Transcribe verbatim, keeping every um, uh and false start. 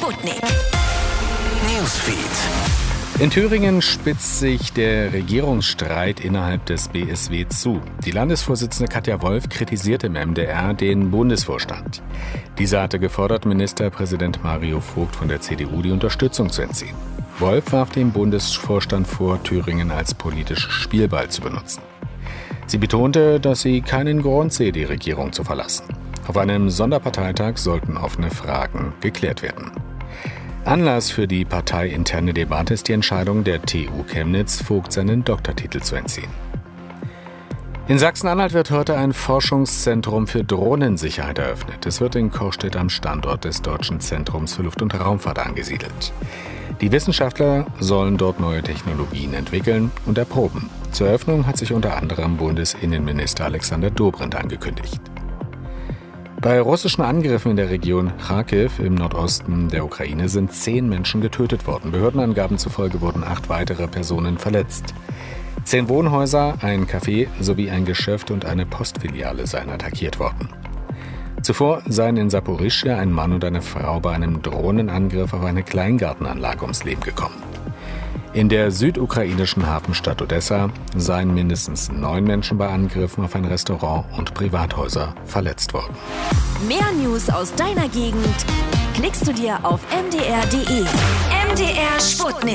Sputnik. Newsfeed. In Thüringen spitzt sich der Regierungsstreit innerhalb des B S W zu. Die Landesvorsitzende Katja Wolf kritisierte im M D R den Bundesvorstand. Dieser hatte gefordert, Ministerpräsident Mario Vogt von der C D U die Unterstützung zu entziehen. Wolf warf dem Bundesvorstand vor, Thüringen als politischen Spielball zu benutzen. Sie betonte, dass sie keinen Grund sehe, die Regierung zu verlassen. Auf einem Sonderparteitag sollten offene Fragen geklärt werden. Anlass für die parteiinterne Debatte ist die Entscheidung der T U Chemnitz, Vogt seinen Doktortitel zu entziehen. In Sachsen-Anhalt wird heute ein Forschungszentrum für Drohnensicherheit eröffnet. Es wird in Courstedt am Standort des Deutschen Zentrums für Luft- und Raumfahrt angesiedelt. Die Wissenschaftler sollen dort neue Technologien entwickeln und erproben. Zur Eröffnung hat sich unter anderem Bundesinnenminister Alexander Dobrindt angekündigt. Bei russischen Angriffen in der Region Charkiw im Nordosten der Ukraine sind zehn Menschen getötet worden. Behördenangaben zufolge wurden acht weitere Personen verletzt. Zehn Wohnhäuser, ein Café sowie ein Geschäft und eine Postfiliale seien attackiert worden. Zuvor seien in Saporischschja ein Mann und eine Frau bei einem Drohnenangriff auf eine Kleingartenanlage ums Leben gekommen. In der südukrainischen Hafenstadt Odessa seien mindestens neun Menschen bei Angriffen auf ein Restaurant und Privathäuser verletzt worden. Mehr News aus deiner Gegend klickst du dir auf m d r punkt d e. M D R Sputnik.